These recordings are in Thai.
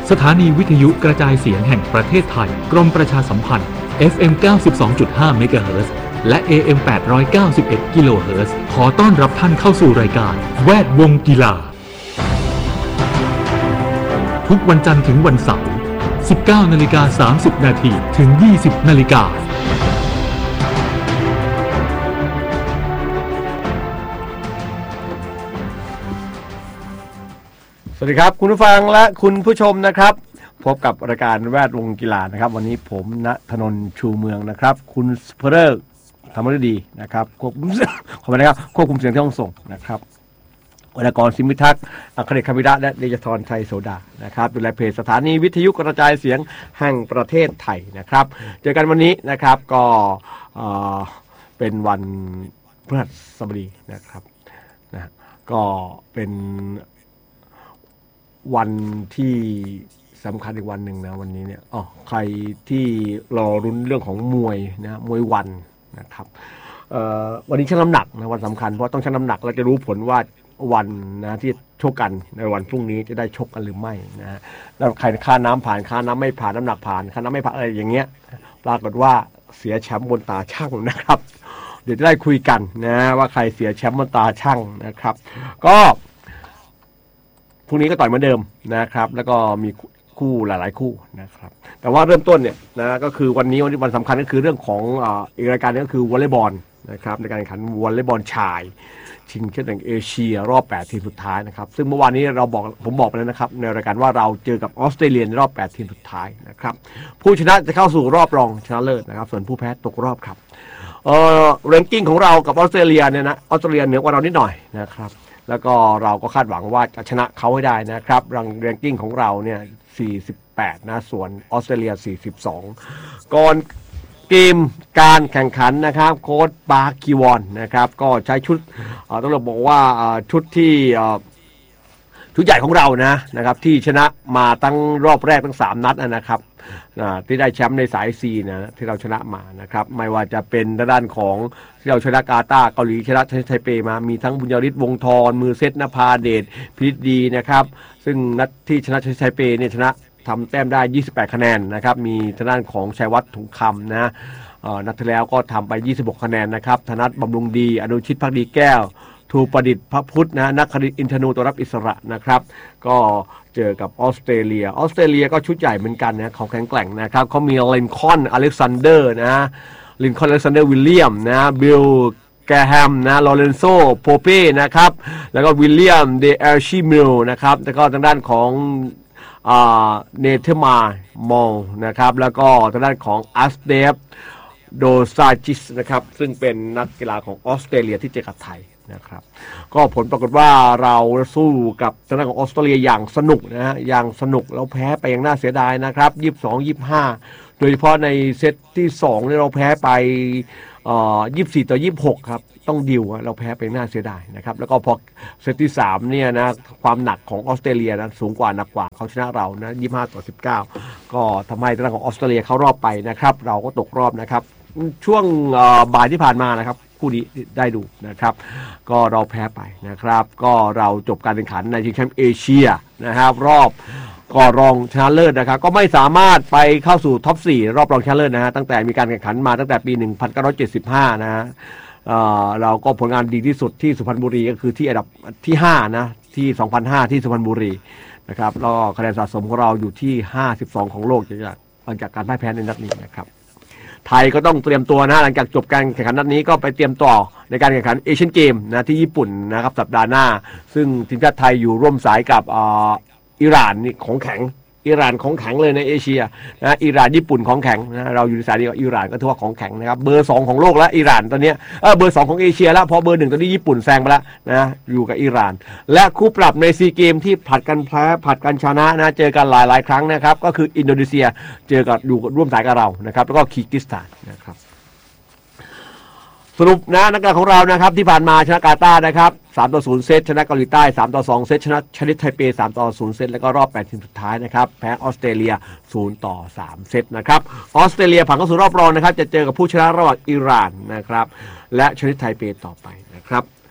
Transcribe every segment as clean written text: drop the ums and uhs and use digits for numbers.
สถานีวิทยุกระจายเสียงแห่งประเทศไทยกรมประชาสัมพันธ์ FM 92.5 เมกะเฮิรตซ์และ AM 891 กิโลเฮิรตซ์ขอต้อนรับท่านเข้าสู่รายการแวดวงกีฬาทุกวันจันทร์ถึงวันเสาร์ 19:30 นาทีถึง 20:00 น. สวัสดีครับคุณผู้ฟังและคุณผู้ชมนะครับพบกับรายการแวดวงกีฬานะครับวันนี้ผมณธนนท์ชูเมืองนะครับคุณสุภเริกธรรมฤดีนะครับควบคุมเสียงที่ห้องส่งนะครับวรรณกร สิมพิทักษ์อัครเดช คำวิระและเดชธร ชัยโสดานะครับดูแลเพจสถานีวิทยุกระจายเสียงแห่งประเทศไทยนะครับเจอกันวันนี้นะครับก็เป็นวันพฤหัสบดีนะครับนะก็เป็นวันที่สำคัญอีกวันหนึ่งนะวันนี้เนี่ยใครที่รอรุ้นเรื่องของมวยนะมวยวันนะครับวันนี้ชั่งน้ำหนักนะวันสำคัญเพราะต้องชั่งน้ำหนักแล้วจะรู้ผลว่าวันนะที่ชกกันในวันพรุ่งนี้จะได้ชกกันหรือไม่นะแล้วใครค่าน้ำผ่านค่าน้ำไม่ผ่านน้ำหนักผ่านค่าน้ำไม่ผ่านอะไรอย่างเงี้ยปรากฏว่าเสียแชมป์บนตาช่างนะครับเดี๋ยวจะได้คุยกันนะว่าใครเสียแชมป์บนตาช่างนะครับก็พรุ่งนี้ก็ต่อยเหมือนเดิมนะครับแล้วก็มีคู่หลายๆคู่นะครับแต่ว่าเริ่มต้นเนี่ยนะก็คือวันนี้วันสำคัญก็คือเรื่องของอีกรายการนึงก็คือวอลเลย์บอลนะครับในการแข่งขันวอลเลย์บอลชายชิงแชมป์แห่งเอเชียรอบ8ทีมสุดท้ายนะครับซึ่งเมื่อวานนี้ผมบอกไปแล้วนะครับในรายการว่าเราเจอกับออสเตรเลียในรอบ8ทีมสุดท้ายนะครับผู้ชนะจะเข้าสู่รอบรองชนะเลิศนะครับส่วนผู้แพ้ตกรอบครับแรงกิ้งของเรากับออสเตรเลียเนี่ยนะออสเตรเลียเหนือกว่าเรานิดหน่อยนะครับแล้วก็เราก็คาดหวังว่าจะชนะเขาให้ได้นะครับแรงกิ้งของเราเนี่ย48นะส่วนออสเตรเลีย42ก่อนเกมการแข่งขันนะครับโค้ชบาคิวอนนะครับก็ใช้ชุดต้องบอกว่าชุดที่ชุดใหญ่ของเรานะครับที่ชนะมาตั้งรอบแรกทั้ง3นัดนะครับที่ได้แชมป์ในสาย C นะที่เราชนะมานะครับไม่ว่าจะเป็นด้านของที่เราชนะกาตาร์เกาหลีชนะไทเปมามีทั้งบุญยฤทธิ์วงศ์ธรมือเซตนภาเดชพิษดีนะครับซึ่งนัดที่ชนะไทเปเนี่ยชนะทำแต้มได้28คะแนนนะครับมีทางด้านของชัยวัฒน์ถุงคำนะนัดที่แล้วก็ทำไป26คะแนนนะครับธนัทบำรุงดีอนุชิตภักดีแก้วทูประดิษฐ์พระพุทธนะนักคณิตอินทนูตัวรับอิสระนะครับก็เจอกับออสเตรเลียก็ชุดใหญ่เหมือนกันนะเขาแข็งแกร่งนะครับเขามีลินคอล์นอเล็กซานเดอร์นะลินคอล์นอเล็กซานเดอร์วิลเลียมนะบิลแกแฮมนะลอเรนโซโปเป้นะครับแล้วก็วิลเลียมเดเอลชิมิลนะครับแล้วก็ทางด้านของเนเธอร์มามองนะครับแล้วก็ทางด้านของอัสเดฟโดซาจิสนะครับซึ่งเป็นนักกีฬาของออสเตรเลียที่เจอกับไทยนะครับก็ผลปรากฏว่าเราสู้กับทางด้านของออสเตรเลียอย่างสนุกนะฮะอย่างสนุกแล้วแพ้ไปอย่างน่าเสียดายนะครับ22-25โดยเฉพาะในเซตที่2เนี่ยเราแพ้ไป24-26ครับต้องดิวเราแพ้ไปน่าเสียดายนะครับแล้วก็พอเซตที่3เนี่ยนะความหนักของออสเตรเลียนะสูงกว่าหนักกว่าเขาชนะเรานะ25-19ก็ทำให้ทางด้านของออสเตรเลียเข้ารอบไปนะครับเราก็ตกรอบนะครับช่วงบ่ายที่ผ่านมานะครับคู่นี้ได้ดูนะครับก็เราแพ้ไปนะครับก็เราจบการแข่งขันในชิงแชมป์เอเชียนะครับรอบก่อรองชนะเลิศนะครับก็ไม่สามารถไปเข้าสู่ท็อป4รอบรองชนะเลิศนะฮะตั้งแต่มีการแข่งขันมาตั้งแต่ปี1975นะฮะเราก็ผลงานดีที่สุดที่สุพรรณบุรีก็คือที่อันดับที่5นะที่2005ที่สุพรรณบุรีนะครับแล้วก็คะแนนสะสมของเราอยู่ที่52ของโลกหลังจากการพ่ายแพ้ในนัดนี้นะครับไทยก็ต้องเตรียมตัวนะหลังจากจบการแข่งขันนัดนี้ก็ไปเตรียมต่อในการแข่งขันเอเชียนเกมนะที่ญี่ปุ่นนะครับสัปดาห์หน้าซึ่งทีมชาติไทยอยู่ร่วมสายกับอิหร่านนี่ของแข็งอิหร่านของแข็งเลยในเอเชียนะอิหร่านญี่ปุ่นของแข็งนะเราอยู่ในสายเดียวกับอิหร่านก็ถือว่าของแข็งนะครับเบอร์2ของโลกแล้วอิหร่านตอนนี้เบอร์2ของเอเชียแล้วเพราะเบอร์1ตอนนี้ญี่ปุ่นแซงไปแล้วนะอยู่กับอิหร่านและคู่ปรับในซีเกมที่ผัดกันแพ้ผัดกันชนะนะเจอกันหลายครั้งนะครับก็คืออินโดนีเซียเจอกับอยู่ร่วมสายกับเรานะครับแล้วก็คีร์กิสถานนะครับสรุปนะนักกีฬาของเรานะครับที่ผ่านมาชนะกาตาร์นะครับ3-0 เซตชนะเกาหลีใต้3-2 เซตชนะชนิดไทเป3-0 เซตแล้วก็รอบ8ทีมสุดท้ายนะครับแพ้ออสเตรเลีย0-3 เซตนะครับออสเตรเลียผ่านเข้าสู่รอบรองนะครับจะเจอกับผู้ชนะระหว่างอิหร่านนะครับและชนิดไทเปต่อไปนะครับ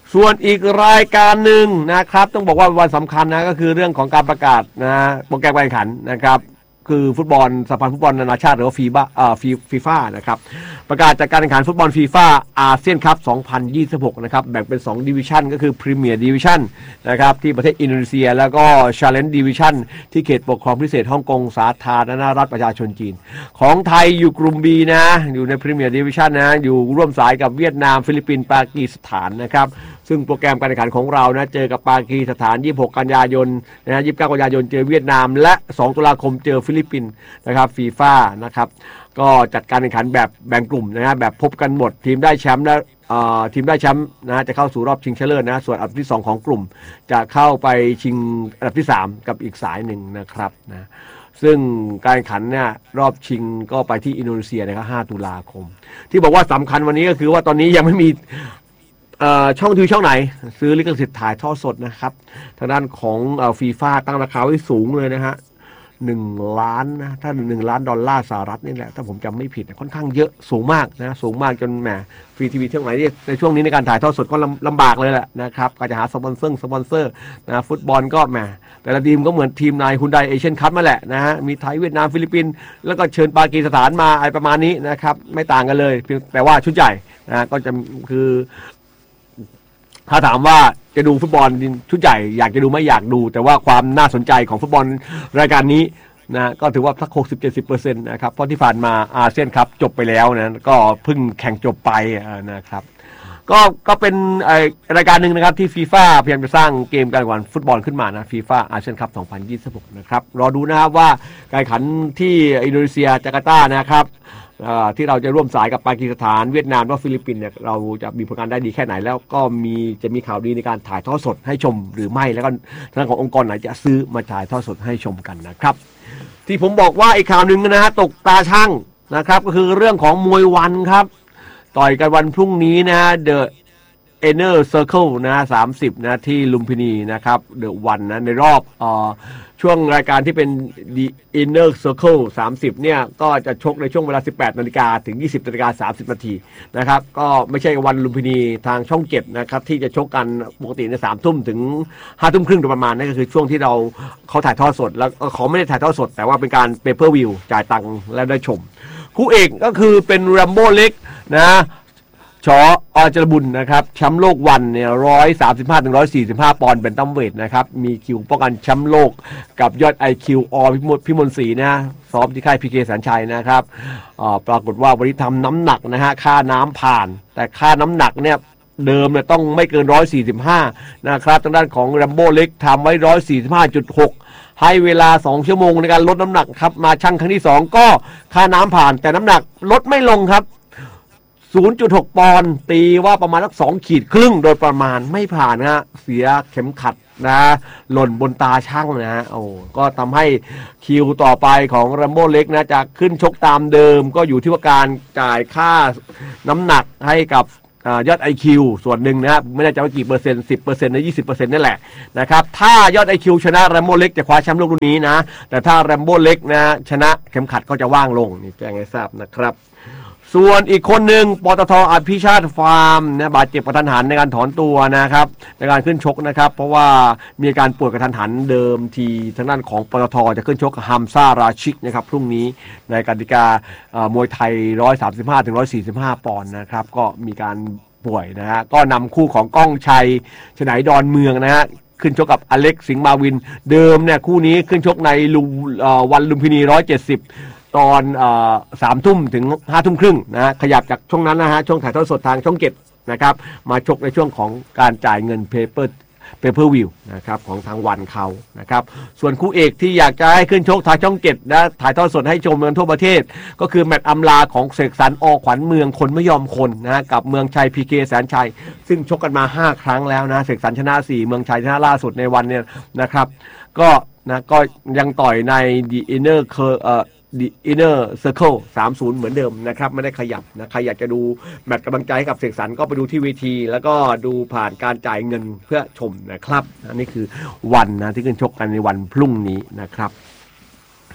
ส่วนอีกรายการหนึ่งนะครับต้องบอกว่าวันสำคัญนะก็คือเรื่องของการประกาศนะโปรแกรมการแข่งขันนะครับคือฟุตบอลสหพันธ์ฟุตบอลนานาชาติหรือว่าฟีฟ่านะครับประกาศจากการแข่งขันฟุตบอลฟีฟ่าอาเซียนคัพ 2026 นะครับแบ่งเป็น2ดิวิชั่นก็คือพรีเมียร์ดิวิชั่นนะครับที่ประเทศอินโดนีเซียแล้วก็ชาเลนจ์ดิวิชั่นที่เขตปกครองพิเศษฮ่องกงสาธารณรัฐประชาชนจีนของไทยอยู่กลุ่ม B นะอยู่ในพรีเมียร์ดิวิชั่นนะอยู่ร่วมสายกับเวียดนามฟิลิปปินส์ปากีสถานนะครับซึ่งโปรแกรมการแข่งขันของเรานะเจอกับปากีสถาน26กันยายนนะ29กันยายนเจอเวียดนามและ2ตุลาคมเจอฟิลิปปินส์นะครับฟีฟ่านะครับก็จัดการแข่งขันแบบแบ่งกลุ่มนะฮะแบบพบกันหมดทีมได้แชมป์และทีมได้แชมป์นะจะเข้าสู่รอบชิงชนะเลิศนะส่วนอันดับที่2ของกลุ่มจะเข้าไปชิงอันดับที่3กับอีกสายหนึ่งนะครับนะซึ่งการแข่งขันเนี่ยรอบชิงก็ไปที่อินโดนีเซียนะครับ5ตุลาคมที่บอกว่าสำคัญวันนี้ก็คือว่าตอนนี้ยังไม่มีช่องทีวีช่องไหนซื้อลิขสิทธิ์ถ่ายทอดสดนะครับทางด้านของฟีฟ่าตั้งราคาไว้สูงเลยนะฮะ1 ล้านนะถ้า$1 ล้านสหรัฐนี่แหละถ้าผมจำไม่ผิดค่อนข้างเยอะสูงมากนะสูงมากจนแหมฟรีทีวีช่องไหนในช่วงนี้ในการถ่ายทอดสดก็ลำบากเลยแหละนะครับก็จะหาสปอนเซอร์นะฟุตบอลก็แหมแต่ละทีมก็เหมือนทีมนายฮุนไดเอเชียนคัพมาแหละนะฮะมีไทยเวียดนามฟิลิปปินส์แล้วก็เชิญปากีสถานมาอะไรประมาณนี้นะครับไม่ต่างกันเลยแต่ว่าชุดใหญ่นะก็จะคือถ้าถามว่าจะดูฟุตบอลชุดใหญ่อยากจะดูไม่อยากดูแต่ว่าความน่าสนใจของฟุตบอลรายการนี้นะก็ถือว่าสัก 60-70% นะครับเพราะที่ผ่านมาอาเซียนคัพจบไปแล้วนะก็เพิ่งแข่งจบไปนะครับก็เป็นรายการหนึ่งนะครับที่ฟีฟ่าพยายามจะสร้างเกมการแข่งขันฟุตบอลขึ้นมานะฟีฟ่าอาเซียนคัพ 2026 นะครับรอดูนะครับว่าการแข่งขันที่อินโดนีเซียจาการ์ตานะครับที่เราจะร่วมสายกับปากีสถานเวียดนามและฟิลิปปินส์เนี่ยเราจะมีผลงานได้ดีแค่ไหนแล้วก็จะมีข่าวดีในการถ่ายทอดสดให้ชมหรือไม่แล้วก็ทางขององค์กรไหนจะซื้อมาถ่ายทอดสดให้ชมกันนะครับที่ผมบอกว่าอีกข่าวหนึ่งนะฮะตกตาช่างนะครับก็คือเรื่องของมวยวันครับต่อยกันวันพรุ่งนี้นะ The Inner Circle นะ30นะที่ลุมพินีนะครับ The One นะในรอบช่วงรายการที่เป็น The Inner Circle 30เนี่ยก็จะชกในช่วงเวลา 18 นาฬิกาถึง 20 นาฬิกา 30 นาทีนะครับก็ไม่ใช่วันลุมพินีทางช่อง7นะครับที่จะชกกันปกติใน 3 ทุ่มถึง 5 ทุ่มครึ่งโดยประมาณนั่นก็คือช่วงที่เขาถ่ายทอดสดแล้วเขาไม่ได้ถ่ายทอดสดแต่ว่าเป็นการ Pay Per View จ่ายตังค์แล้วได้ชมคู่เอกก็คือเป็นแรมโบ้เล็กนะชอจรบุญนะครับแชมป์โลกวันเนี่ย135-145 ปอนด์เป็นตั้มเวทนะครับมีคิวป้องกันแชมป์โลกกับยอด IQ พิมลศรีนะซ้อมที่ค่ายพีเคแสนชัยนะครับปรากฏว่าวันนี้ทำน้ำหนักนะฮะค่าน้ำผ่านแต่ค่าน้ำหนักเนี่ยเดิมเนี่ยต้องไม่เกิน145นะครับทางด้านของแรมโบ้เล็กทำไว้145.6ให้เวลา2ชั่วโมงในการลดน้ำหนักครับมาชั่งครั้งที่2ก็ค่าน้ำผ่านแต่น้ำหนักลดไม่ลงครับ0.6 ปอนด์ตีว่าประมาณสัก2 ขีดครึ่งโดยประมาณไม่ผ่านนะฮะเสียเข็มขัดนะหล่นบนตาช่างนะฮะก็ทำให้คิวต่อไปของแรมโบ้เล็กนะจะขึ้นชกตามเดิมก็อยู่ที่ว่าการจ่ายค่าน้ำหนักให้กับยอด IQ ส่วนหนึ่งนะครับไม่แน่ใจว่ากี่เปอร์เซ็นต์ 10% หรือ 20% นั่นแหละนะครับถ้ายอด IQ ชนะแรมโบ้เล็กจะคว้าแชมป์โลกรุ่นนี้นะแต่ถ้าแรมโบ้เล็กนะชนะเข็มขัดก็จะว่างลงนี่แจ้งให้ทราบนะครับส่วนอีกคนหนึ่งปตท.อภิชาติฟาร์มนะบาดเจ็บกระทันหันในการถอนตัวนะครับในการขึ้นชกนะครับเพราะว่ามีการป่วยกระทันหันเดิมทีทางด้านของปตท.จะขึ้นชกฮัมซาราชิกนะครับพรุ่งนี้ในกติกามวยไทย135-145 ปอนด์นะครับก็มีการป่วยนะฮะก็นำคู่ของก้องชัยฉไนดอนเมืองนะฮะขึ้นชกกับอเล็กสิงห์มาวินเดิมเนี่ยคู่นี้ขึ้นชกในวันลุมพินี170ตอน3 ทุ่มถึง 5 ทุ่มครึ่งนะขยับจากช่วงนั้นนะฮะช่วงถ่ายทอดสดทางช่อง7นะครับมาชกในช่วงของการจ่ายเงินเพเปอร์วิวนะครับของทางวันเขานะครับส่วนคู่เอกที่อยากจะให้ขึ้นชกทางช่อง7นะถ่ายทอดสดให้ชมกันทั่วประเทศก็คือแมตช์อำลาของเสกสรรอขวัญเมืองคนไม่ยอมคนนะกับเมืองชัยพีเคแสนชัยซึ่งชกกันมา5 ครั้งแล้วนะเสกสรรชนะ4เมืองชัยชนะล่าสุดในวันเนี่ยนะครับก็ยังต่อยใน The Inner Circle 30เหมือนเดิมนะครับไม่ได้ขยับนะใครอยากจะดูแมตช์กำลังใจให้กับเสกสรรก็ไปดูที่เวทีแล้วก็ดูผ่านการจ่ายเงินเพื่อชมนะครับนี่คือวันนะที่ขึ้นชกกันในวันพรุ่งนี้นะครับส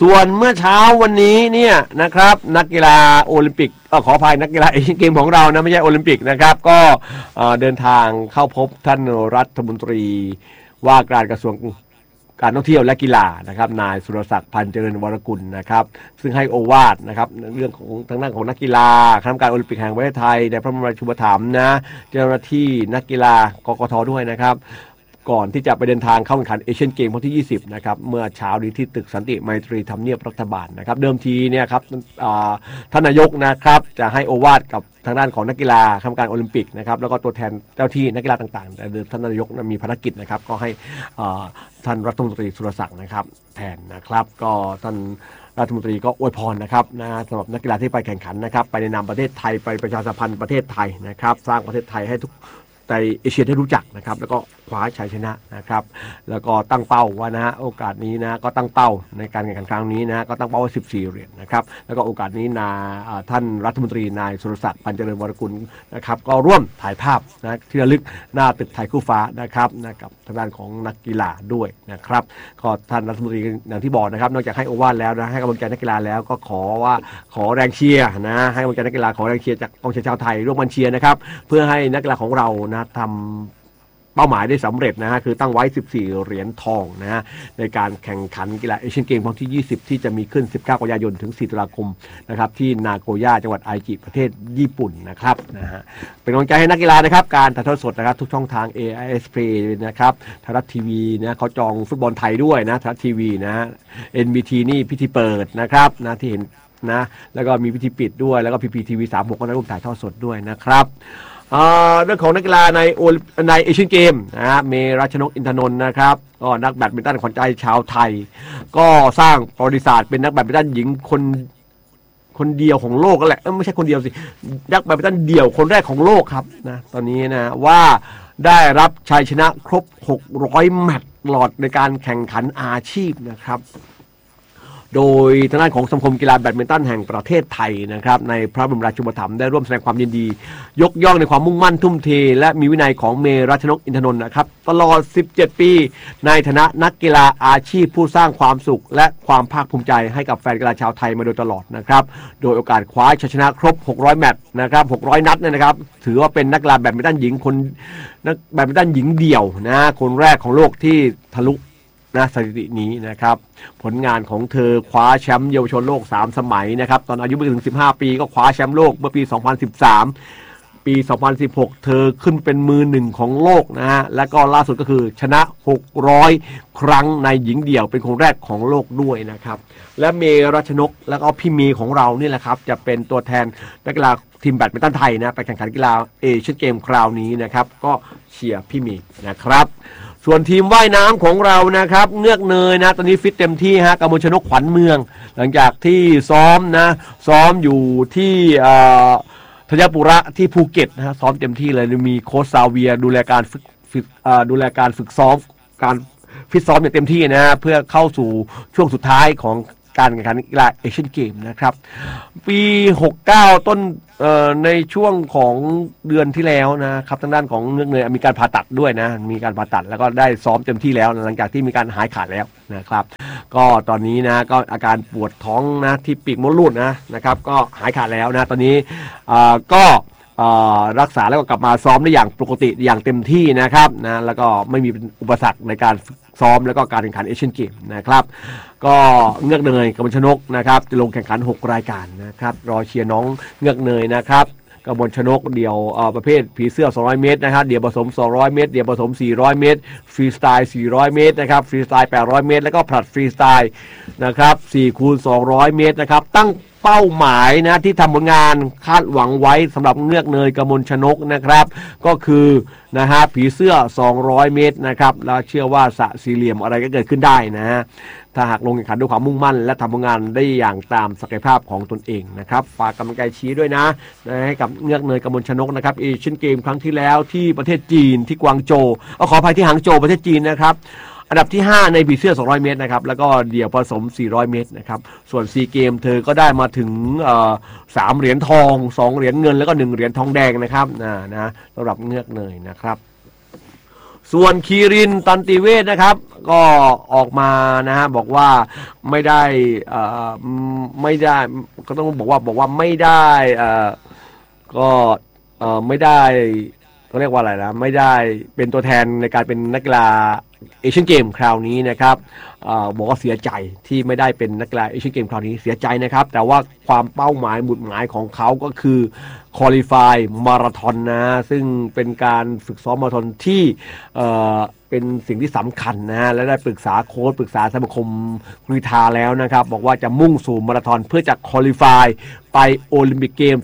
ส่วนเมื่อเช้าวันนี้เนี่ยนะครับนักกีฬาโอลิมปิกขออภัยนักกีฬาเอเชียนเกมของเรานะไม่ใช่โอลิมปิกนะครับก็เดินทางเข้าพบท่านรัฐมนตรีว่าการกระทรวงการท่องเที่ยวและกีฬานะครับนายสุรศักดิ์พันธ์เจริญวรกุลนะครับซึ่งให้โอวาทนะครับเรื่องของทางด้านของนักกีฬาคณะกรรมการโอลิมปิกแห่งประเทศไทยในพระบรมราชูปถัมภ์นะเจ้าหน้าที่นักกีฬากกท.ด้วยนะครับก่อนที่จะไปเดินทางเข้าแข่งขันเอเชียนเกมวันที่20นะครับเมื่อเช้านี้ที่ตึกสันติไมตรีทำเนียบรัฐบาลนะครับเดิมทีเนี่ยครับท่านนายกนะครับจะให้โอวาทกับทางด้านของนักกีฬาคณะกรรมการโอลิมปิกนะครับแล้วก็ตัวแทนเจ้าที่นักกีฬาต่างๆแต่เดิมท่านนายกมีภารกิจนะครับก็ให้ท่านรัฐมนตรีสุรศักดิ์นะครับแทนนะครับก็ท่านรัฐมนตรีก็อวยพรนะครับสำหรับนักกีฬาที่ไปแข่งขันนะครับไปในนามประเทศไทยไปประชาสัมพันธ์ประเทศไทยนะครับสร้างประเทศไทยให้ทุกในเอเชียได้รู้จักนะครับแล้วก็คว้าชัยชนะนะครับแล้วก็ตั้งเป้าว่านะฮะโอกาสนี้นะก็ตั้งเป้าในการแข่งขันครั้งนี้นะก็ตั้งเป้าว่า14เหรียญนะครับแล้วก็โอกาสนี้ท่านรัฐมนตรีนายสุรศักดิ์พันธ์เจริญวรกุลนะครับก็ร่วมถ่ายภาพนะที่ระลึกหน้าตึกไทยคู่ฟ้านะครับกับทางด้านของนักกีฬาด้วยนะครับก็ท่านรัฐมนตรีอย่างที่บอกนะครับนอกจากให้โอวาทแล้วนะให้กำลังใจนักกีฬาแล้วก็ขอแรงเชียร์นะให้กำลังใจนักกีฬาขอแรงเชียร์จากกองเชียร์ชาวไทยร่วมกันเชียร์นะครับเพื่อให้นักกีฬาของเรานะทำเป้าหมายได้สำเร็จนะฮะคือตั้งไว้14เหรียญทองนะฮะในการแข่งขันกีฬาเอเชียนเกมครั้งที่20ที่จะมีขึ้น19กันยายนถึง4ตุลาคมนะครับที่นาโกย่าจังหวัดไอจิประเทศญี่ปุ่นนะครับนะฮะเป็นกำลังใจให้นักกีฬานะครับการถ่ายทอดสดนะครับทุกช่องทาง AIS Play นะครับไทยรัฐทีวีนะเขาจองฟุตบอลไทยด้วยนะไทยรัฐทีวีนะ NBT นี่พิธีเปิดนะครับนะที่เห็นนะแล้วก็มีพิธีปิดด้วยแล้วก็ PPTV 36ก็ได้ร่วมถ่ายทอดสดด้วยนะครับเรื่องของนักกีฬาในเอเชียนเกมนะฮะเมรัชนกอินทนนท์นะครับก็นักแบดมินตันขวัญใจชาวไทยก็สร้างประวัติศาสตร์เป็นนักแบดมินตันหญิงคนเดียวของโลกก็แหละไม่ใช่คนเดียวสินักแบดมินตันเดี่ยวคนแรกของโลกครับนะตอนนี้นะว่าได้รับชัยชนะครบ600แมตช์ตลอดในการแข่งขันอาชีพนะครับโดยทางด้านของสมาคมกีฬาแบดมินตันแห่งประเทศไทยนะครับในพระบรมราชูปถัมภ์ได้ร่วมแสดงความยินดียกย่องในความมุ่งมั่นทุ่มเทและมีวินัยของเมรัชนกอินทนนท์นะครับตลอด17ปีในฐานะนักกีฬาอาชีพผู้สร้างความสุขและความภาคภูมิใจให้กับแฟนกีฬาชาวไทยมาโดยตลอดนะครับโดยโอกาสคว้าชัยชนะครบ600แมตช์นะครับ600นัดเนี่ยนะครับถือว่าเป็นนักกีฬาแบดมินตันหญิงนักแบดมินตันหญิงเดี่ยวนะคนแรกของโลกที่ทะลุนะสถิตินี้นะครับผลงานของเธอคว้าแชมป์เยาวชนโลก3สมัยนะครับตอนอายุไม่ถึง15ปีก็คว้าแชมป์โลกเมื่อปี2013ปี2016เธอขึ้นเป็นมือ1ของโลกนะฮะและก็ล่าสุดก็คือชนะ600ครั้งในหญิงเดี่ยวเป็นคนแรกของโลกด้วยนะครับและเมรัชนกแล้วก็พี่เมย์ของเรานี่แหละครับจะเป็นตัวแทนนักกีฬาทีมแบดมินตันไทยนะไปแข่งขันกีฬาเอเชียนเกมคราวนี้นะครับก็เชียร์พี่เมย์นะครับส่วนทีมว่ายน้ำของเรานะครับเงือกเนยนะตอนนี้ฟิตเต็มที่ฮะกมลชนกขวัญเมืองหลังจากที่ซ้อมอยู่ที่ธัญปุระที่ภูเก็ตนะฮะซ้อมเต็มที่เลยมีโค้ชซาเวียดูแลการฝึกซ้อมการฟิตซ้อมอย่างเต็มที่นะฮะเพื่อเข้าสู่ช่วงสุดท้ายของการแข่งขันกีฬาเอเชียนเกมนะครับปี69ต้นในช่วงของเดือนที่แล้วนะครับทางด้านของเงือกเนยมีการผ่าตัดด้วยนะมีการผ่าตัดแล้วก็ได้ซ้อมเต็มที่แล้วหลังจากที่มีการหายขาดแล้วนะครับก็ตอนนี้นะก็อาการปวดท้องนะที่ปีกมดลูกนะครับก็หายขาดแล้วนะตอนนี้ก็รักษาแล้วก็กลับมาซ้อมได้อย่างปกติอย่างเต็มที่นะครับนะแล้วก็ไม่มีอุปสรรคในการซ้อมแล้วก็การแข่งขันเอเชียนเกมนะครับก็เงือกเนยกมลชนกนะครับจะลงแข่งขัน6รายการนะครับรอเชียร์น้องเงือกเนยนะครับกมลชนกเดี่ยวประเภทผีเสื้อ200เมตรนะครับเดี่ยวผสม200เมตรเดี่ยวผสม400เมตรฟรีสไตล์400เมตรนะครับฟรีสไตล์800เมตรแล้วก็ผลัดฟรีสไตล์นะครับ4x200 เมตรนะครับตั้งเป้าหมายนะที่ทำผลงานคาดหวังไว้สำหรับเงือกเนยกมลชนกนะครับก็คือนะฮะผีเสื้อ200เมตรนะครับแล้วเชื่อว่าสระสี่เหลี่ยมอะไรก็เกิดขึ้นได้นะฮะถ้าหากลงแข่งขันด้วยความมุ่งมั่นและทำผลงานได้อย่างตามศักยภาพของตนเองนะครับฝากกำลังใจชี้ด้วยนะให้กับเงือกเนยกมลชนกนะครับเอเชียนเกมครั้งที่แล้วที่ประเทศจีนที่กวางโจวขออภัยที่หางโจวประเทศจีนนะครับอันดับที่5ในผีเสื้อ200เมตรนะครับแล้วก็เดี่ยวผสม400เมตรนะครับส่วนซีเกมเธอก็ได้มาถึง3เหรียญทอง2เหรียญเงินแล้วก็1เหรียญทองแดงนะครับนะสำหรับเงือกเนยนะครับส่วนคีรินตันติเวชนะครับก็ออกมานะฮะบอกว่าไม่ได้ไม่ได้ก็ต้องบอกว่าไม่ได้ก็ไม่ได้เขาเรียกว่าอะไรนะไม่ได้เป็นตัวแทนในการเป็นนักกีฬาเอเชียนเกมคราวนี้นะครับบอกว่าเสียใจที่ไม่ได้เป็นนักกีฬาเอเชียนเกมคราวนี้เสียใจนะครับแต่ว่าความเป้าหมายหมุดหมายของเขาก็คือควอลิฟายมาราธอนนะซึ่งเป็นการฝึกซ้อมมาราธอนที่เป็นสิ่งที่สำคัญนะและได้ปรึกษาโค้ชปรึกษาสมาคมกรีฑาแล้วนะครับบอกว่าจะมุ่งสู่มาราธอนเพื่อจะควอลิฟายไปโอลิมปิกเกม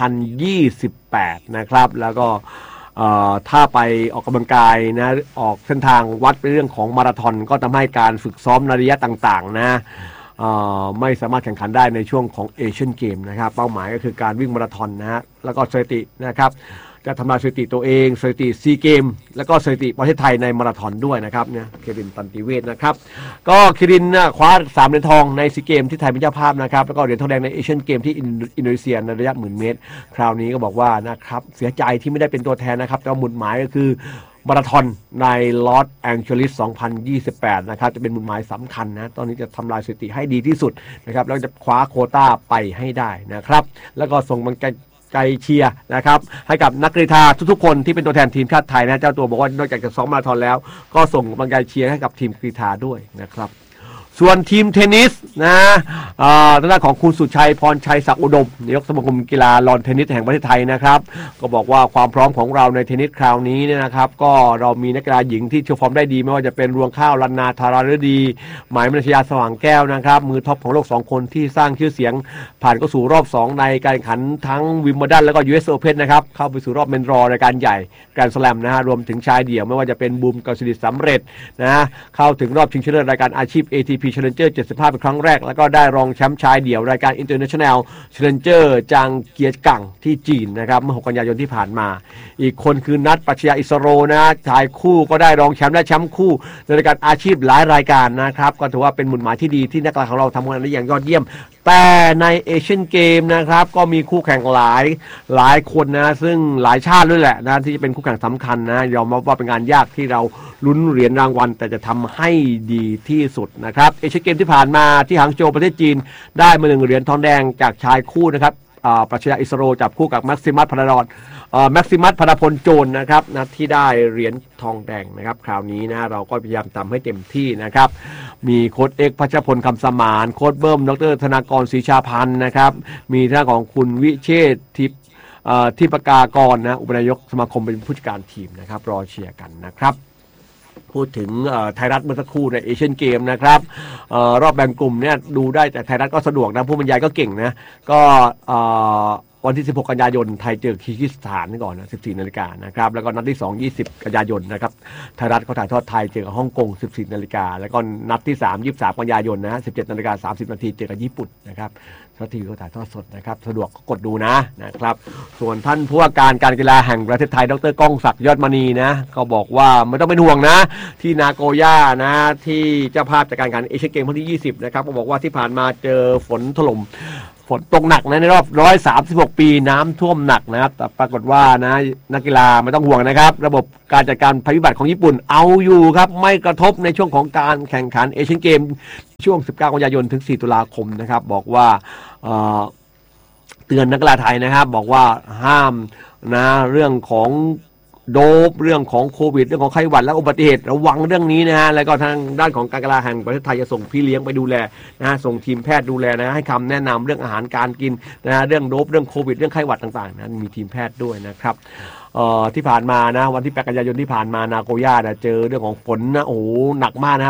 2028 นะครับแล้วก็ถ้าไปออกกำลังกายนะออกเส้นทางวัดเป็นเรื่องของมาราธอนก็ทำให้การฝึกซ้อมในระยะต่างๆนะไม่สามารถแข่งขันได้ในช่วงของเอเชียนเกมนะครับเป้าหมายก็คือการวิ่งมาราธอนนะฮะแล้วก็สถิตินะครับจะทำลายสถิติตัวเองสถิติซีเกมแล้วก็สถิติประเทศไทยในมาราธอนด้วยนะครับเนี่ยเครินตันติเวชนะครับก็เครินคว้า3เหรียญทองในซีเกมที่ไทยเป็นเจ้าภาพนะครับแล้วก็เหรียญทองแดงในเอเชียนเกมที่อินโดนีเซียในระยะ10,000 เมตรคราวนี้ก็บอกว่านะครับเสียใจที่ไม่ได้เป็นตัวแทนนะครับแต่หมุดหมายก็คือมาราธอนในลอสแองเจลิส 2028 นะครับจะเป็นหมุดหมายสำคัญนะตอนนี้จะทำลายสถิติให้ดีที่สุดนะครับแล้วจะคว้าโควต้าไปให้ได้นะครับแล้วก็ส่งกำลังใจเชียร์นะครับให้กับนักกรีฑาทุกๆคนที่เป็นตัวแทนทีมชาติไทยนะเจ้าตัวบอกว่านอกจากจะซ้อมมาราธอนแล้วก็ส่งกำลังใจเชียร์ให้กับทีมกรีฑาด้วยนะครับส่วนทีมเทนนิสนะทางด้านของคุณสุชัยพรชัยศักดิ์อุดมนายกสมาคมกีฬาลอนเทนนิสแห่งประเทศไทยนะครับก็บอกว่าความพร้อมของเราในเทนนิสคราวนี้เนี่ยนะครับก็เรามีนักกีฬาหญิงที่โชว์ฟอร์มได้ดีไม่ว่าจะเป็นรวงข้าวลันนาธาราฤดีหมายมนัชยาสว่างแก้วนะครับมือท็อปของโลก2คนที่สร้างชื่อเสียงผ่านเข้าสู่รอบ2ในการแข่งขันทั้งวิมเบิลดันแล้วก็ US Open นะครับเข้าไปสู่รอบเมนรอรายการใหญ่การสแลมนะฮะรวมถึงชายเดี่ยวไม่ว่าจะเป็นบูมกฤษฎีสำเร็จนะเข้าถึงรอบชิงชนะเลิศรายการอาชีพ ATP Challenger 75เป็นครั้งแรกแล้วก็ได้รองแชมป์ชายเดี่ยวรายการ International Challenger จางเกียร์กังที่จีนนะครับเมื่อ6 กันยายนที่ผ่านมาอีกคนคือนัทปรัชญาอิสโรนะชายคู่ก็ได้รองแชมป์และแชมป์คู่ในรายการอาชีพหลายรายการนะครับก็ถือว่าเป็นหมุดหมายที่ดีที่นักกีฬาของเราทำงานได้อย่างยอดเยี่ยมแต่ในเอเชียนเกมนะครับก็มีคู่แข่งหลายคนนะซึ่งหลายชาติด้วยแหละนะที่จะเป็นคู่แข่งสำคัญนะยอมรับว่าเป็นงานยากที่เราลุ้นเหรียญรางวัลแต่จะทำให้ดีที่สุดนะครับเอเชียนเกมที่ผ่านมาที่หางโจวประเทศจีนได้มา1 เหรียญทองแดงจากชายคู่นะครับปรัชญาอิสโรจับคู่กับแม็กซิมัสพาราพลโจรนะครับนะที่ได้เหรียญทองแดงนะครับคราวนี้นะเราก็พยายามทำให้เต็มที่นะครับมีโค้ชเอกพัชรพลคำสมานโค้ชเบิ้มดรธนากรศรีชาพันธ์นะครับมีท่านของคุณวิเชษฐ์ทิปกากรนะอุปนายกสมาคมเป็นผู้จัดการทีมนะครับรอเชียร์กันนะครับพูดถึงไทยรัฐเมื่อสักครู่ในเอเชียนเกมนะครับรอบแบ่งกลุ่มเนี่ยดูได้แต่ไทยรัฐก็สะดวกนะผู้บรรยายก็เก่งนะก็วันที่16 กันยายนไทยเจอคีร์กิสถานก่อนนะ 14 นาฬิกานะครับแล้วก็นัดที่2 20 กันยายนนะครับไทยรัฐเขาถ่ายทอดไทยเจอกับฮ่องกง 14 นาฬิกาแล้วก็นัดที่3 23 กันยายนนะ 17 นาฬิกา 30 นาทีเจอกับญี่ปุ่นนะครับทัพทีวีเขาถ่ายทอดสดนะครับสะดวกก็กดดูนะครับส่วนท่านผู้ว่าการกีฬาแห่งประเทศไทยดร.ก้องศักดิ์ยอดมณีนะก็บอกว่าไม่ต้องเป็นห่วงนะที่นาโกย่านะที่เจ้าภาพจากการแข่งขันเอเชียนเกมครั้งที่20นะครับก็บอกว่าที่ผ่านมาเจอฝนถล่มฝนตกหนักนะในรอบ136 ปีน้ำท่วมหนักนะครับแต่ปรากฏว่านะนักกีฬาไม่ต้องห่วงนะครับระบบการจัดการภัยพิบัติของญี่ปุ่นเอาอยู่ครับไม่กระทบในช่วงของการแข่งขันเอเชียนเกมช่วง19 กันยายนถึง4 ตุลาคมนะครับบอกว่าเตือนนักกีฬาไทยนะครับบอกว่าห้ามนะเรื่องของโดปเรื่องของโควิดเรื่องของไข้หวัดและอุบัติเหตุระวังเรื่องนี้นะฮะแล้วก็ทางด้านของการกีฬาแห่งประเทศไทยจะส่งพี่เลี้ยงไปดูแลนะฮะส่งทีมแพทย์ดูแลนะให้คำแนะนำเรื่องอาหารการกินนะฮะเรื่องโดปเรื่องโควิดเรื่องไข้หวัดต่างๆนะมีทีมแพทย์ด้วยนะครับที่ผ่านมานะวันที่8 กันยายนที่ผ่านมานาโกย่าเจอเรื่องของฝนนะโอ้โหหนักมากนะ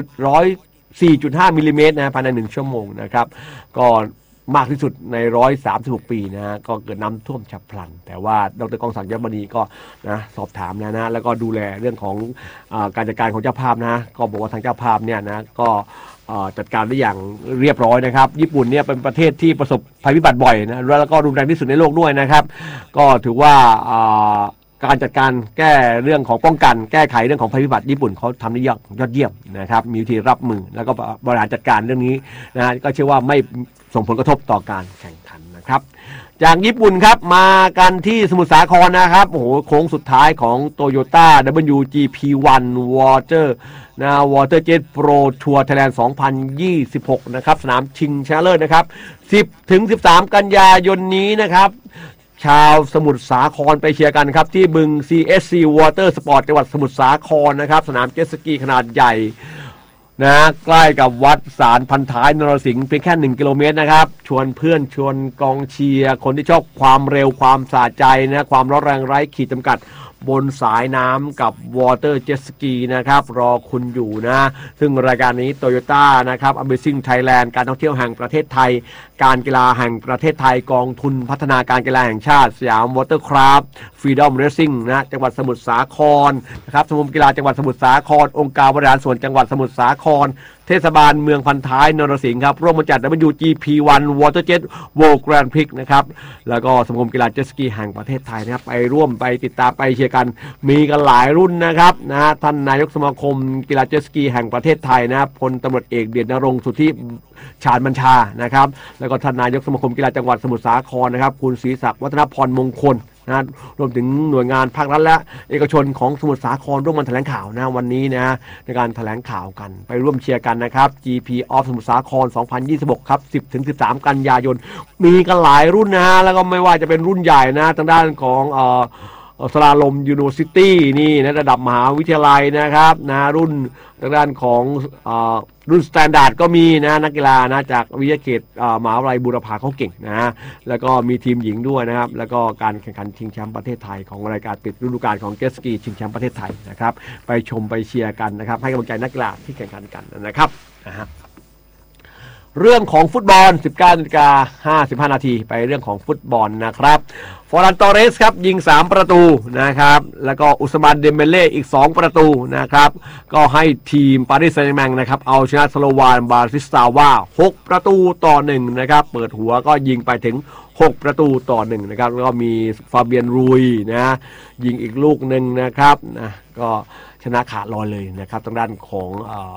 104.5 มิลลิเมตรนะภายใน1 ชั่วโมงนะครับก็มากที่สุดใน136 ปีนะฮะก็เกิดน้ำท่วมฉับพลันแต่ว่าดร.กองศักดิ์ยอดมณีก็นะสอบถามแล้วก็ดูแลเรื่องของการจัดการของเจ้าภาพนะก็บอกว่าทางเจ้าภาพเนี่ยนะก็จัดการได้อย่างเรียบร้อยนะครับญี่ปุ่นเนี่ยเป็นประเทศที่ประสบภัยพิบัติบ่อยนะแล้วก็รุนแรงที่สุดในโลกด้วยนะครับก็ถือว่าการจัดการแก้เรื่องของป้องกันแก้ไขเรื่องของภัยพิบัติญี่ปุ่นเขาทำได้ยอดเยี่ยมนะครับมีวิธีรับมือแล้วก็บริหารจัดการเรื่องนี้นะก็เชื่อว่าไม่ส่งผลกระทบต่อการแข่งขันนะครับจากญี่ปุ่นครับมากันที่สมุทรสาครนะครับโอ้โหโค้งสุดท้ายของ Toyota WGP1 Water Jet Pro Tour Thailand 2026นะครับสนามชิงชนะเลิศนะครับ10-13 กันยายนนี้นะครับชาวสมุทรสาครไปเชียร์กันครับที่บึง CSC Water Sport จังหวัดสมุทรสาครนะครับสนามเจ็ตสกีขนาดใหญ่นะใกล้กับวัดสารพันท้ายนรสิงห์เพียงแค่1 กิโลเมตรนะครับชวนเพื่อนชวนกองเชียร์คนที่ชอบความเร็วความสะใจนะความร้อนแรงไร้ขีดจำกัดบนสายน้ำกับ Water Jet Ski นะครับรอคุณอยู่นะซึ่งรายการนี้ Toyota นะครับ Amazing Thailand การท่องเที่ยวแห่งประเทศไทยการกีฬาแห่งประเทศไทยกองทุนพัฒนาการกีฬาแห่งชาติสยาม Watercraft Freedom Racing นะจังหวัดสมุทรสาครนะครับสมาคมกีฬาจังหวัดสมุทรสาครองค์การบริหารส่วนจังหวัดสมุทรสาครเทศบาลเมืองพันท้ายนรสิงห์ครับร่วมมาจัด WGP1 Water Jet World Grand Prix นะครับแล้วก็สมาคมกีฬาเจ็ตสกีแห่งประเทศไทยนะครับไปร่วมไปติดตามไปเชียร์กันมีกันหลายรุ่นนะครับนะท่านนายกสมาคมกีฬาเจ็ตสกีแห่งประเทศไทยนะครับพลตำรวจเอกเดชนรงค์สุทธิชาญบัญชานะครับแล้วก็ท่านนายกสมาคมกีฬาจังหวัดสมุทรสาครนะครับคุณศรีศักดิ์วัฒนพรมงคลนะรวมถึงหน่วยงานภาครัฐและเอกชนของสมุทรสาครร่วมกันแถลงข่าวนะวันนี้นะในการแถลงข่าวกันไปร่วมเชียร์กันนะครับ GP of สมุทรสาคร 2026 ครับ 10-13 กันยายนมีกันหลายรุ่นนะฮะแล้วก็ไม่ว่าจะเป็นรุ่นใหญ่นะทางด้านของสลาลมยูนิเวอร์ซิตี้นี่นะระดับมหาวิทยาลัยนะครับนะรุ่นทางด้านของรุ่นสแตนดาร์ดก็มีนะนักกีฬานะจากวิทยาเขตมหาวิทยาลัยบูรพาเขาเก่งนะแล้วก็มีทีมหญิงด้วยนะครับแล้วก็การแข่งขันชิงแชมป์ประเทศไทยของรายการปิดฤดูกาลของเจ็ตสกีชิงแชมป์ประเทศไทยนะครับไปชมไปเชียร์กันนะครับให้กำลังใจนักกีฬาที่แข่งขันกันนะครับเรื่องของฟุตบอล 19:55 นาทีไปเรื่องของฟุตบอลนะครับฟอร์ลันตอเรสครับยิง3ประตูนะครับแล้วก็อุสมานเดมเบเล่อีก2ประตูนะครับก็ให้ทีมปารีสแซงต์แชร์แมงนะครับเอาชนะสโลวานบาติสตาวา6ประตูต่อ1นะครับเปิดหัวก็ยิงไปถึง6ประตูต่อ1นะครับแล้วก็มีฟาเบียนรุยนะยิงอีกลูกหนึ่งนะครับนะก็ชนะขาดลอยเลยนะครับทางด้านของ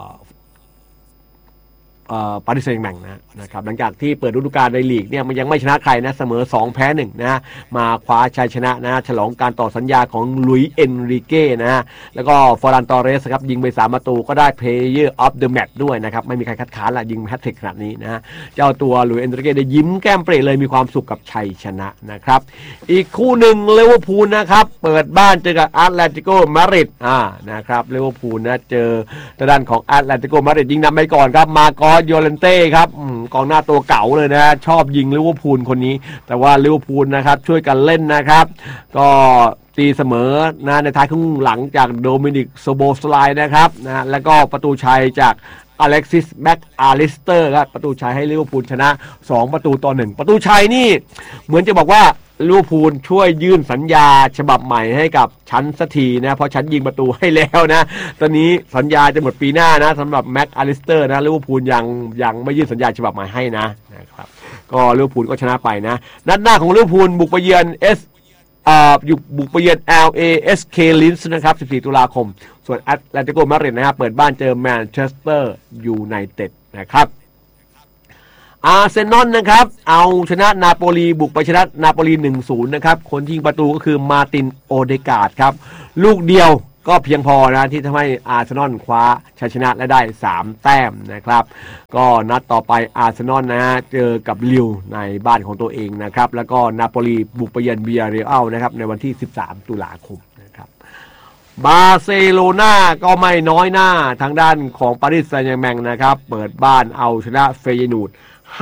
ปารีสแซงต์แชร์แมงนะครับหลังจากที่เปิดฤดูกาลในลีกเนี่ยมันยังไม่ชนะใครนะเสมอ2แพ้1นะมาคว้าชัยชนะนะฉลองการต่อสัญญาของลุยส์เอนริเก้นะแล้วก็ฟอร์ลันตอเรสครับยิงไป3ประตูก็ได้ Player of the Match ด้วยนะครับไม่มีใครคัดค้านละยิงแฮตทริกขนาดนี้นะเจ้าตัวลุยส์เอนริเก้ได้ยิ้มแก้มเปรย์เลยมีความสุขกับชัยชนะนะครับอีกคู่หนึ่งลิเวอร์พูลนะครับเปิดบ้านเจอกับแอตเลติโกมาดริดนะครับลิเวอร์พูลนะเจอด้านของแอตเลติโกมาดริดยิงนำไปก่อนครับมาโยเลนเต้ครับกองหน้าตัวเก่าเลยนะชอบยิงลิเวอร์พูลคนนี้แต่ว่าลิเวอร์พูลนะครับช่วยกันเล่นนะครับก็ตีเสมอนะในท้ายครึ่งหลังจากโดมินิกโซโบสไลน์นะครับนะแล้วก็ประตูชัยจากอเล็กซิสแบ็กอาริสเตอร์ครับประตูชัยให้ลิเวอร์พูลชนะ2ประตูต่อ1ประตูชัยนี่เหมือนจะบอกว่าลิเวอร์พูลช่วยยื่นสัญญาฉบับใหม่ให้กับฉันสักทีนะเพราะฉันยิงประตูให้แล้วนะตอนนี้สัญญาจะหมดปีหน้านะสำหรับแม็กอาริสเตอร์นะลิเวอร์พูลยังไม่ยื่นสัญญาฉบับใหม่ให้นะครับก็ลิเวอร์พูลก็ชนะไปนะนัดหน้าของลิเวอร์พูลบุกไปเยือนบุกไปเยือน LASK Linz นะครับ14 ตุลาคมส่วนแอตเลติโกมาดริดนะครับเปิดบ้านเจอแมนเชสเตอร์ยูไนเต็ดนะครับอาร์เซนอลนะครับเอาชนะนาโปลีบุกไปชนะนาโปลี 1-0 นะครับคนยิงประตูก็คือมาตินโอเดการ์ดครับลูกเดียวก็เพียงพอนะที่ทำให้อาร์เซนอลคว้าชัยชนะและได้3แต้มนะครับก็นัดต่อไปอาร์เซนอลนะฮะเจอกับลิวในบ้านของตัวเองนะครับแล้วก็นาโปลีบุกไปเยือนเบียเรอัลนะครับในวันที่13 ตุลาคมนะครับบาร์เซโลนาก็ไม่น้อยหน้าทางด้านของปารีสแซงต์แชร์แมงนะครับเปิดบ้านเอาชนะเฟยนูด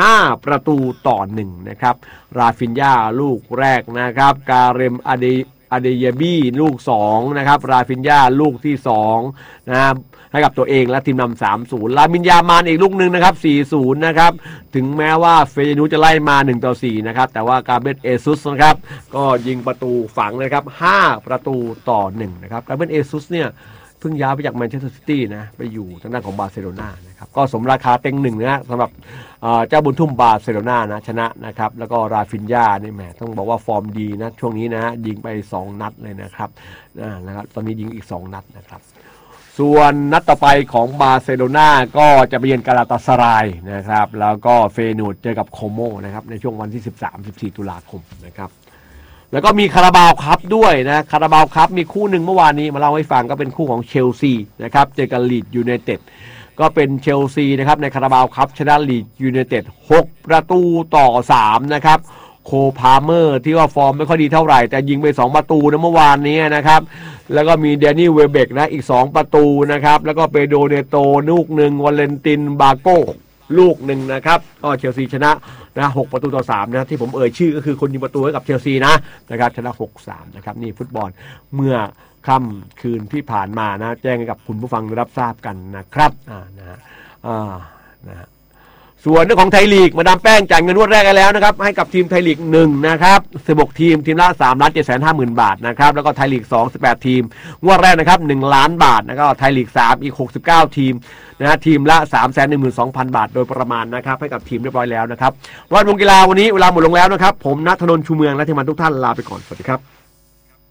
5ประตูต่อ1นะครับราฟินญาลูกแรกนะครับการเมอเดเยบี้ลูก2นะครับราฟินญาลูกที่2นะครับให้กับตัวเองและทีมนำ 3-0 ลามินยามานอีกลูกนึงนะครับ 4-0 นะครับถึงแม้ว่าเฟยนูจะไล่มา 1-4 นะครับแต่ว่ากาเบรียลเอซุสนะครับก็ยิงประตูฝังนะครับ5ประตูต่อ1นะครับกาเบรียลเอซุสเนี่ยเพิ่งย้ายไปจากแมนเชสเตอร์ซิตี้นะไปอยู่ทางด้านของบาร์เซโลนานะครับก็สมราคาเต็งหนึ่งนะสำหรับเจ้าบุญทุ่มบาร์เซโลนานะชนะนะครับแล้วก็ราฟินญานี่แหมต้องบอกว่าฟอร์มดีนะช่วงนี้นะยิงไป2 นัดเลยนะครับนะครับตอนนี้ยิงอีก2 นัดนะครับส่วนนัดต่อไปของบาร์เซโลนาก็จะไปเยือนกาลาตาสรายนะครับแล้วก็เฟนูดเจอกับโคโมนะครับในช่วงวันที่13-14 ตุลาคมนะครับแล้วก็มีคาราบาวคัพด้วยนะคาราบาวคัพมีคู่หนึ่งเมื่อวานนี้มาเล่าให้ฟังก็เป็นคู่ของเชลซีนะครับเจอกับลีดยูไนเต็ดก็เป็นเชลซีนะครับในคาราบาวคัพชนะลีดยูไนเต็ด6-3นะครับโคพาเมอร์ที่ว่าฟอร์มไม่ค่อยดีเท่าไหร่แต่ยิงไป2 ประตูนะเมื่อวานนี้นะครับแล้วก็มีเดนนี่เวเบกนะอีก2 ประตูนะครับแล้วก็เปโดเนโตลูกหนึ่งวาเลนตินบาโก้ลูกหนึ่งนะครับก็เชลซีชนะ6-3นะที่ผมเอ่ยชื่อก็คือคนยิงประตูให้กับเชลซีนะครับชนะ 6-3นะครับนี่ฟุตบอลเมื่อค่ำคืนที่ผ่านมานะแจ้งให้กับคุณผู้ฟังรับทราบกันนะครับนะฮะส่วนเรื่องของไทยลีกมาดามแป้งจ่ายเงินงวดแรกแล้วนะครับให้กับทีมไทยลีก1นะครับ16 ทีมทีมละ3,750,000 บาทนะครับแล้วก็ไทยลีก2 18 ทีมงวดแรกนะครับ1 ล้านบาทแล้วก็ไทยลีก3อีก69 ทีมนะทีมละ 312,000 บาทโดยประมาณนะครับให้กับทีมเรียบร้อยแล้วนะครับวันวงกีฬาวันนี้เวลาหมดลงแล้วนะครับผมณัฐนนท์ชูเมืองและทีมงานทุกท่านลาไปก่อนสวัสดีครับ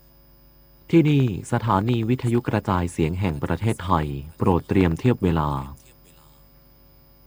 ที่นี่สถานีวิทยุกระจายเสียงแห่งประเทศไทยโปรดเตรียมเทียบเวลา